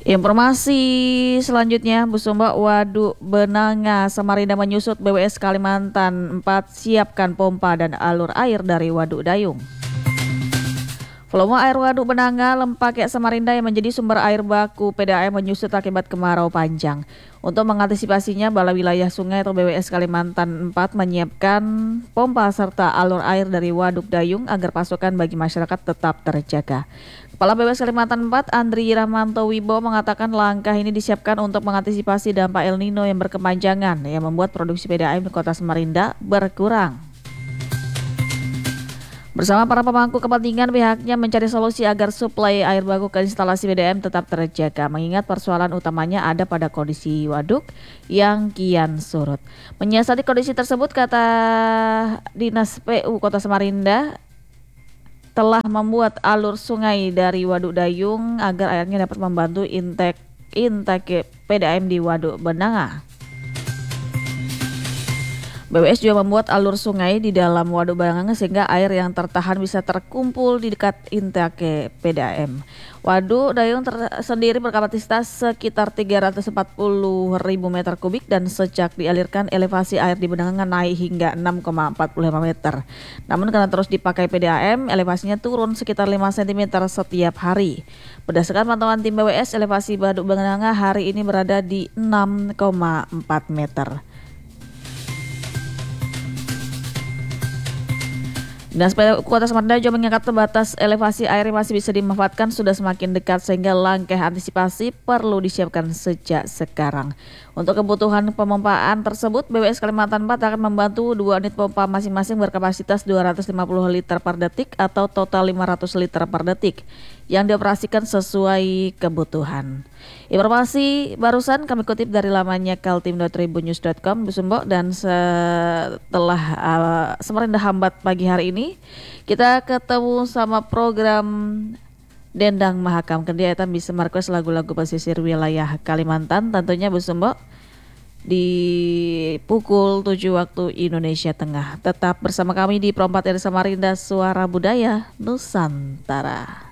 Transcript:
Informasi selanjutnya, Busumba Waduk Benanga Samarinda menyusut BWS Kalimantan 4 siapkan pompa dan alur air dari Waduk Dayung. Volume air Waduk Benanga Lempake Samarinda yang menjadi sumber air baku PDAM menyusut akibat kemarau panjang. Untuk mengantisipasinya, Balai Wilayah Sungai atau BWS Kalimantan 4 menyiapkan pompa serta alur air dari Waduk Dayung agar pasokan bagi masyarakat tetap terjaga. Kepala BWS Kalimantan 4 Andri Rahmanto Wibo mengatakan langkah ini disiapkan untuk mengantisipasi dampak El Nino yang berkepanjangan yang membuat produksi PDAM di Kota Samarinda berkurang. Bersama para pemangku kepentingan, pihaknya mencari solusi agar suplai air baku ke instalasi PDAM tetap terjaga, mengingat persoalan utamanya ada pada kondisi waduk yang kian surut. Menyiasati kondisi tersebut, kata Dinas PU Kota Samarinda telah membuat alur sungai dari Waduk Dayung agar airnya dapat membantu intake PDAM di Waduk Benanga. BWS juga membuat alur sungai di dalam Waduk Benanga sehingga air yang tertahan bisa terkumpul di dekat intake PDAM. Waduk Dayung sendiri berkapasitas sekitar 340.000 meter kubik dan sejak dialirkan elevasi air di Benanga naik hingga 6,45 meter. Namun karena terus dipakai PDAM, elevasinya turun sekitar 5 cm setiap hari. Berdasarkan pantauan tim BWS, elevasi Waduk Benanga hari ini berada di 6,4 meter. Dinas PU Kota Samarinda juga mengingat batas elevasi air yang masih bisa dimanfaatkan sudah semakin dekat sehingga langkah antisipasi perlu disiapkan sejak sekarang. Untuk kebutuhan pemompaan tersebut, BWS Kalimantan 4 akan membantu 2 unit pompa masing-masing berkapasitas 250 liter per detik atau total 500 liter per detik yang dioperasikan sesuai kebutuhan. Informasi barusan kami kutip dari lamannya kaltim.tribunnews.com Busumbo, dan setelah Samarinda Hambat pagi hari ini kita ketemu sama program Dendang Mahakam Kendiatan bisa merequest lagu-lagu pesisir wilayah Kalimantan tentunya Busumbo di pukul 7 waktu Indonesia Tengah. Tetap bersama kami di Pro 4 RRI Samarinda, Suara Budaya Nusantara.